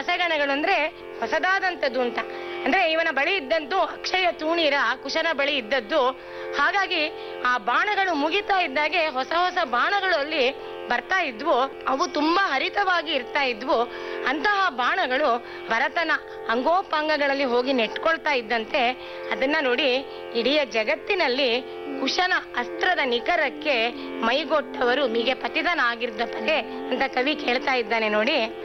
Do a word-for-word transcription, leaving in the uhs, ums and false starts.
ಹೊಸಗಣಗಳು ಅಂದ್ರೆ ಹೊಸದಾದಂಥದ್ದು ಅಂತ. ಅಂದ್ರೆ ಇವನ ಬಳಿ ಇದ್ದಂತೂ ಅಕ್ಷಯ ತೂಣೀರ ಕುಶನ ಬಳಿ ಇದ್ದದ್ದು. ಹಾಗಾಗಿ ಆ ಬಾಣಗಳು ಮುಗಿತಾ ಇದ್ದಾಗೆ ಹೊಸ ಹೊಸ ಬಾಣಗಳು ಅಲ್ಲಿ ಬರ್ತಾ ಇದ್ವು. ಅವು ತುಂಬಾ ಹರಿತವಾಗಿ ಇರ್ತಾ ಇದ್ವು. ಅಂತಹ ಬಾಣಗಳು ಭರತನ ಅಂಗೋಪಾಂಗಗಳಲ್ಲಿ ಹೋಗಿ ನೆಟ್ಕೊಳ್ತಾ ಇದ್ದಂತೆ ಅದನ್ನ ನೋಡಿ ಇಡೀ ಜಗತ್ತಿನಲ್ಲಿ ಕುಶನ ಅಸ್ತ್ರದ ನಿಖರಕ್ಕೆ ಮೈಗೊಟ್ಟವರು ಮಿಗೆ ಪತಿತನಾಗಿರ್ದ ಪದೆ ಅಂತ ಕವಿ ಕೇಳ್ತಾ ಇದ್ದಾನೆ ನೋಡಿ.